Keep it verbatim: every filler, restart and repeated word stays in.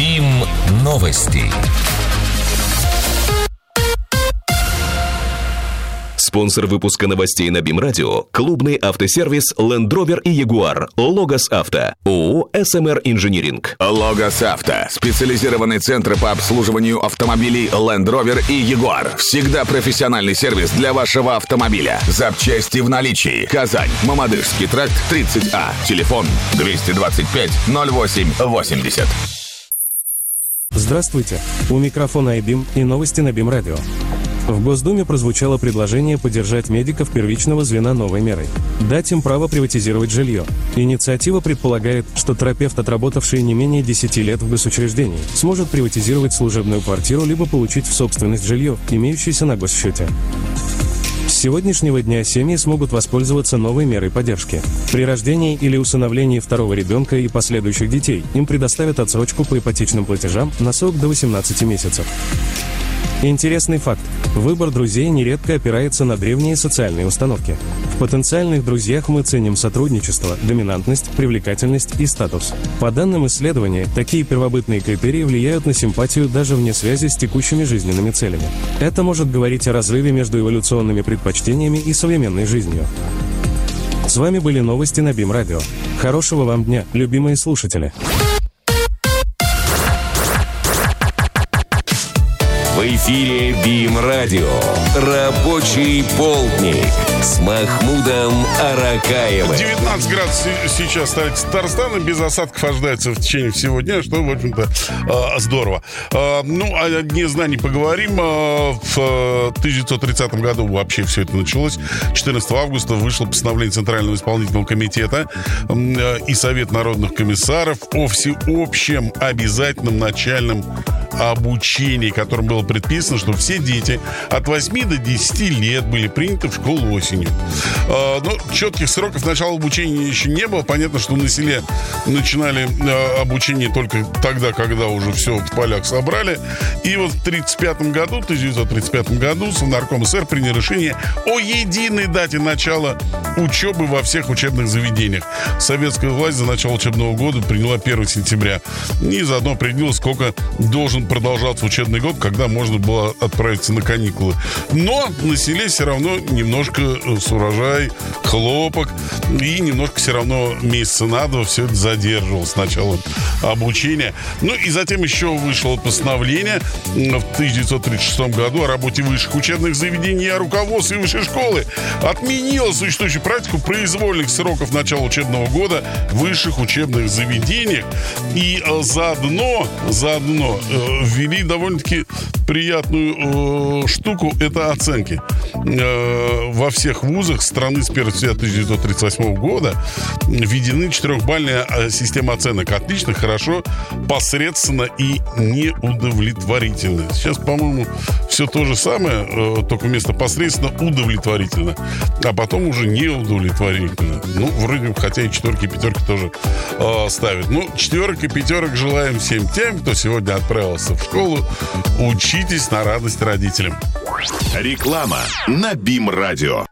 БИМ новости. Спонсор выпуска новостей на БИМ Радио – клубный автосервис Land Rover и Jaguar, Логос Авто, ООО эс эм эр Инжиниринг. Логос Авто – специализированный центр по обслуживанию автомобилей Land Rover и Jaguar. Всегда профессиональный сервис для вашего автомобиля. Запчасти в наличии. Казань, Мамадышский тракт, тридцать А. Телефон двести двадцать пять ноль восемь восемьдесят. Здравствуйте. У микрофона iBIM и новости на БИМ Радио. В Госдуме прозвучало предложение поддержать медиков первичного звена новой мерой. Дать им право приватизировать жилье. Инициатива предполагает, что терапевт, отработавший не менее десяти лет в госучреждении, сможет приватизировать служебную квартиру либо получить в собственность жилье, имеющееся на госсчете. С сегодняшнего дня семьи смогут воспользоваться новой мерой поддержки. При рождении или усыновлении второго ребенка и последующих детей им предоставят отсрочку по ипотечным платежам на срок до восемнадцати месяцев. Интересный факт. Выбор друзей нередко опирается на древние социальные установки. В потенциальных друзьях мы ценим сотрудничество, доминантность, привлекательность и статус. По данным исследования, такие первобытные критерии влияют на симпатию даже вне связи с текущими жизненными целями. Это может говорить о разрыве между эволюционными предпочтениями и современной жизнью. С вами были новости на БИМ Радио. Хорошего вам дня, любимые слушатели! В эфире БИМ Радио. Рабочий полдник с Махмудом Аракаевым. девятнадцать градусов сейчас в столице Татарстана. Без осадков ожидается в течение всего дня, что, в общем-то, здорово. Ну, о Дне знаний поговорим. В тысяча девятьсот тридцатом году вообще все это началось. четырнадцатого августа вышло постановление Центрального исполнительного комитета и Совет народных комиссаров о всеобщем обязательном начальном обучении, которым было предписано, что все дети от восьми до десяти лет были приняты в школу осенью. А, но четких сроков начала обучения еще не было. Понятно, что на селе начинали а, обучение только тогда, когда уже все в полях собрали. И вот в тридцать пятом году, тысяча девятьсот тридцать пятом году Совнарком СССР принял решение о единой дате начала учебы во всех учебных заведениях. Советская власть за начало учебного года приняла первого сентября. И заодно определила, сколько должен продолжаться учебный год, когда можно было отправиться на каникулы. Но на селе все равно немножко с урожай, хлопок, и немножко все равно месяца на два все это задерживалось с начала обучения. Ну и затем еще вышло постановление в тысяча девятьсот тридцать шестом году о работе высших учебных заведений и о руководстве высшей школы. Отменило существующую практику произвольных сроков начала учебного года в высших учебных заведениях. И заодно, заодно ввели довольно-таки приятную э, штуку, это оценки. Э, во всех вузах страны с первого сентября тысяча девятьсот тридцать восьмого года введены четырехбальная система оценок. Отлично, хорошо, посредственно и неудовлетворительно. Сейчас, по-моему, все то же самое, э, только вместо посредственно удовлетворительно, а потом уже неудовлетворительно. Ну, вроде, хотя и четверки, и пятерки тоже э, ставят. Ну, четверок и пятерок желаем всем тем, кто сегодня отправился в школу. Учитесь на радость родителям. Реклама на БИМ Радио.